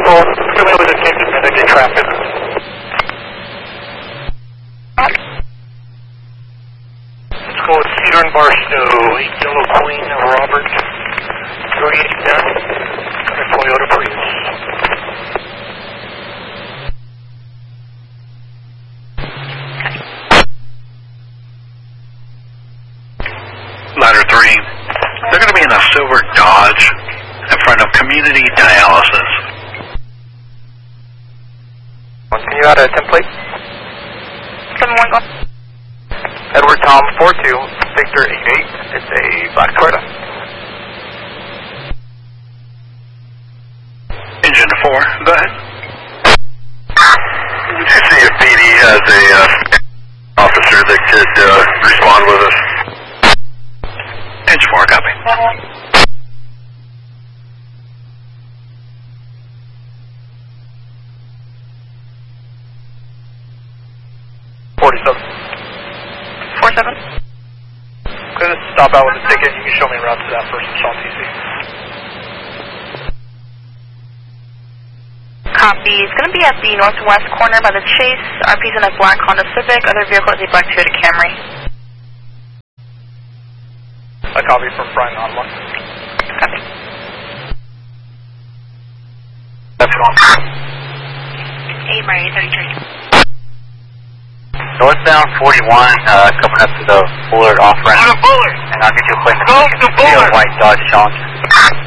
Control, freeway was attempted to mitigate traffic. Let's go with Cedar and Barstow, 8 Yellow Queen, Robert, 38 down, and a Toyota Prius. Ladder 3, they're going to be in a silver Dodge in front of Community Dialysis. Can you add a template? 7-1, go. Edward Tom 42, Victor 88, it's a black Toyota. Engine 4, go ahead. Did you see if PD has a officer that could respond with us? Engine 4, copy. 47. 47. Could just stop out with a ticket. You can show me route to that first Shaw TC. Copy. It's going to be at the northwest corner by the Chase. RP's in a black Honda Civic. Other vehicle is a black Toyota Camry. I copy from Brian Online. Copy. That's gone. 8 by 833. Northbound 41, coming up to the Bullard off-ramp. Bullard! And I'll get you a plane Go to Bullard! White Dodge Challenger.